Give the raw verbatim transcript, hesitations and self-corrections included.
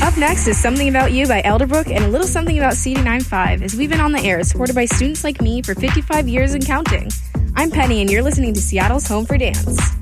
Up next is Something About You by Elderbrook and a little something about C D nine five, as we've been on the air supported by students like me for fifty-five years and counting. I'm Penny, and you're listening to Seattle's Home for Dance.